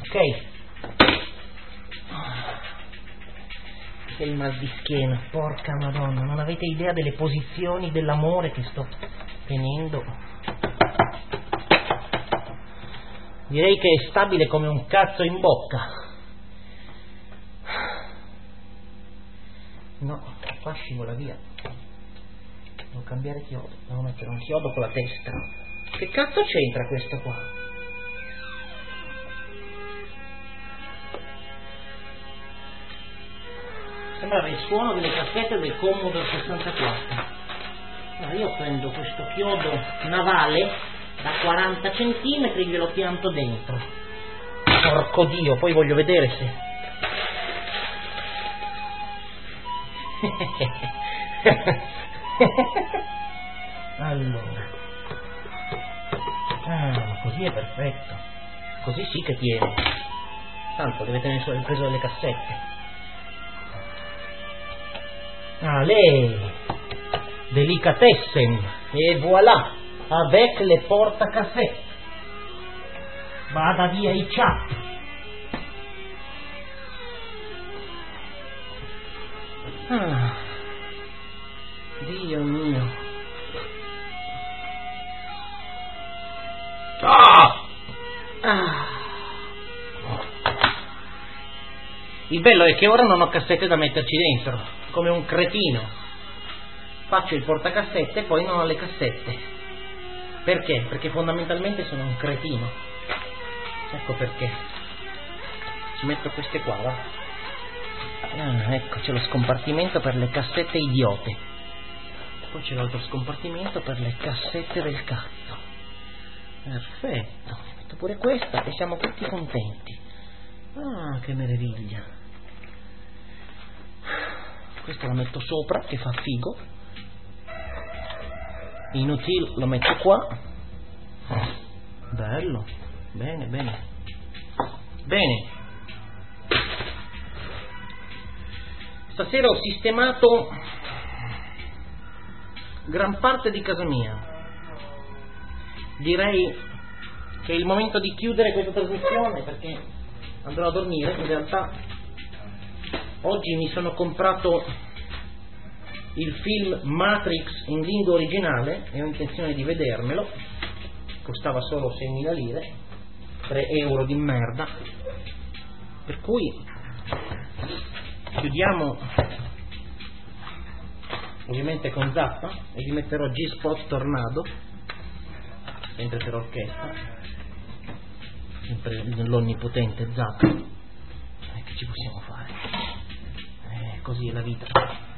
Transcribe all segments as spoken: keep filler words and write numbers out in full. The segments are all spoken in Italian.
Ok. Che il mal di schiena, porca madonna, non avete idea delle posizioni dell'amore che sto tenendo. Direi che è stabile come un cazzo in bocca. No, qua scivola via. Devo cambiare chiodo, devo mettere un chiodo con la testa. Che cazzo c'entra questo qua? Sembrava il suono delle cassette del Commodore sessantaquattro. No, io prendo questo chiodo navale da quaranta centimetri e glielo pianto dentro. Porco Dio, poi voglio vedere se... Allora. Ah, così è perfetto. Così sì che tiene. Tanto deve tenere solo il peso delle cassette. Allez, délicatessen, et voilà, avec le portacassette. Vada via i chat. Ah, Dio mio. Ah! Ah. Il bello è che ora non ho cassette da metterci dentro, come un cretino. Faccio il portacassette e poi non ho le cassette. Perché? Perché fondamentalmente sono un cretino. Ecco perché. Ci metto queste qua, va? Ah, ecco, c'è lo scompartimento per le cassette idiote. Poi c'è l'altro scompartimento per le cassette del cazzo. Perfetto. Metto pure questa e siamo tutti contenti. Ah, che meraviglia. Questo lo metto sopra, che fa figo. Inutile, lo metto qua. Bello. Bene, bene. Bene. Stasera ho sistemato gran parte di casa mia. Direi che è il momento di chiudere questa trasmissione perché andrò a dormire. In realtà oggi mi sono comprato il film Matrix in lingua originale e ho intenzione di vedermelo. Costava solo seimila lire, tre euro di merda, per cui chiudiamo ovviamente con Zappa e gli metterò G-Spot Tornado mentre per orchestra, sempre nell'onnipotente Zappa. E che ci possiamo fare? Eh, così è la vita.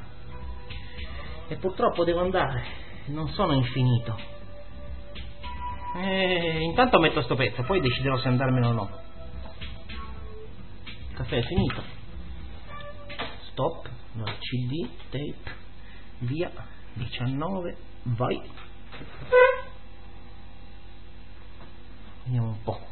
E purtroppo devo andare, non sono infinito. E intanto metto sto pezzo, poi deciderò se andarmene o no. Il caffè è finito. Stop, no, C D, tape, via, diciannove, vai. Vediamo un po'.